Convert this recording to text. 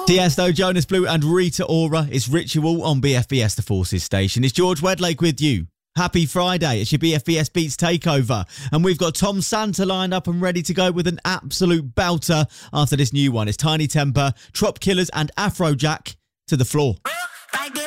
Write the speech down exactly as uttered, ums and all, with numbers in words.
Tiesto, Jonas Blue and Rita Ora. It's Ritual on B F B S The Forces station. It's George Wedlake with you. Happy Friday. It's your B F B S Beats Takeover. And we've got Tom Santa lined up and ready to go with an absolute belter after this new one. It's Tiny Temper, Trop Killers and Afrojack. To the floor.